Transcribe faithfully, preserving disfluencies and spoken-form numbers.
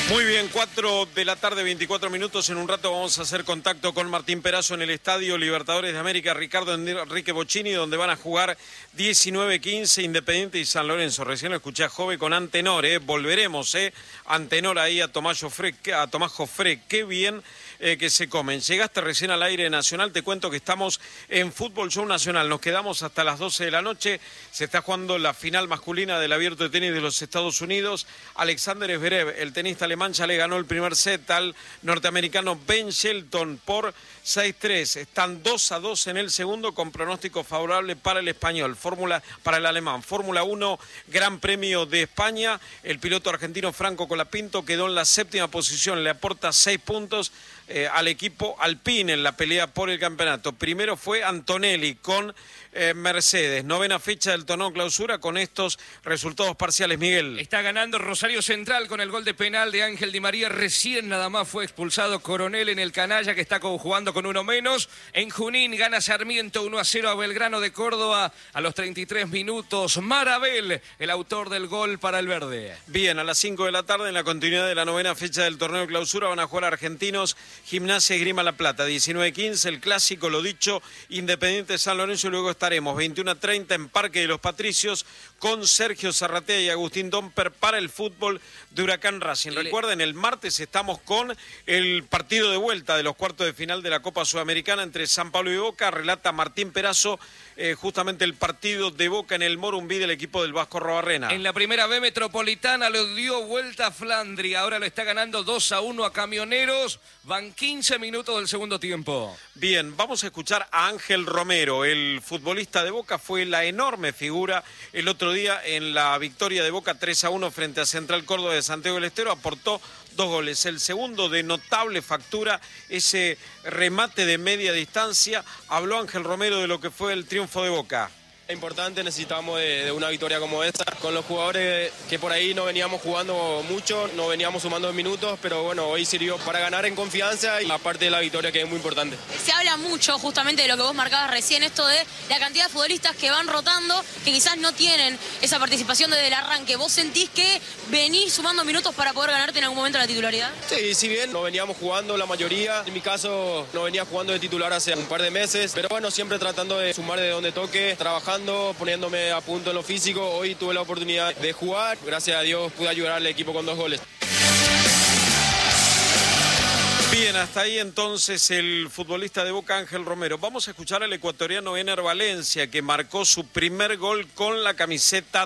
Muy bien, cuatro de la tarde, veinticuatro minutos. En un rato vamos a hacer contacto con Martín Perazo en el Estadio Libertadores de América, Ricardo Enrique Bocchini, donde van a jugar diecinueve quince Independiente y San Lorenzo. Recién lo escuché a Jove con Antenor, ¿eh? Volveremos, ¿eh? Antenor ahí a Tomás Jofré, a Tomás Jofré. Qué bien eh, que se comen. Llegaste recién al aire nacional, te cuento que estamos en Fútbol Show Nacional. Nos quedamos hasta las doce de la noche. Se está jugando la final masculina del Abierto de Tenis de los Estados Unidos. Alexander Zverev, el tenista alemán, ya le ganó el primer set al norteamericano Ben Shelton por seis tres. Están dos a dos en el segundo con pronóstico favorable para el español, Fórmula para el alemán. Fórmula uno, Gran Premio de España. El piloto argentino Franco Colapinto quedó en la séptima posición, le aporta seis puntos eh, al equipo Alpine en la pelea por el campeonato. Primero fue Antonelli con eh, Mercedes. Novena fecha del torneo clausura con estos resultados parciales, Miguel. Está ganando Rosario Central con el gol de penal de Ángel Di María. Recién nada más fue expulsado Coronel en el Canalla, que está jugando con uno menos. En Junín gana Sarmiento uno a cero a Belgrano de Córdoba a los treinta y tres minutos. Marabel, el autor del gol para el verde. Bien, a las cinco de la tarde, en la continuidad de la novena fecha del torneo clausura, van a jugar argentinos Gimnasia y Esgrima La Plata. diecinueve quince, el clásico, lo dicho, Independiente San Lorenzo. Y luego estaremos veintiuno a treinta en Parque de los Patricios con Sergio Zarratea y Agustín Domper para el fútbol de Huracán Racing. Recuerden, el martes estamos con el partido de vuelta de los cuartos de final de la Copa Sudamericana entre San Pablo y Boca. Relata Martín Perazo eh, justamente el partido de Boca en el Morumbí del equipo del Vasco Arrobarrena. En la primera B Metropolitana lo dio vuelta a Flandri. Ahora lo está ganando dos a uno a Camioneros. Van quince minutos del segundo tiempo. Bien, vamos a escuchar a Ángel Romero, el futbolista de Boca. Fue la enorme figura el otro día en la victoria de Boca tres a uno frente a Central Córdoba de Santiago del Estero. Aportó dos goles. El segundo de notable factura, ese remate de media distancia. Habló Ángel Romero de lo que fue el triunfo de Boca. Importante, necesitamos de, de una victoria como esta, con los jugadores que por ahí no veníamos jugando mucho, no veníamos sumando minutos, pero bueno, hoy sirvió para ganar en confianza y aparte de la victoria, que es muy importante. Se habla mucho justamente de lo que vos marcabas recién, esto de la cantidad de futbolistas que van rotando, que quizás no tienen esa participación desde el arranque. ¿Vos sentís que venís sumando minutos para poder ganarte en algún momento la titularidad? Sí, si bien no veníamos jugando la mayoría, en mi caso no venía jugando de titular hace un par de meses, pero bueno, siempre tratando de sumar de donde toque, trabajando, poniéndome a punto en lo físico. Hoy tuve la oportunidad de jugar, gracias a Dios pude ayudar al equipo con dos goles. Bien, hasta ahí entonces el futbolista de Boca, Ángel Romero. Vamos a escuchar al ecuatoriano Ener Valencia, que marcó su primer gol con la camiseta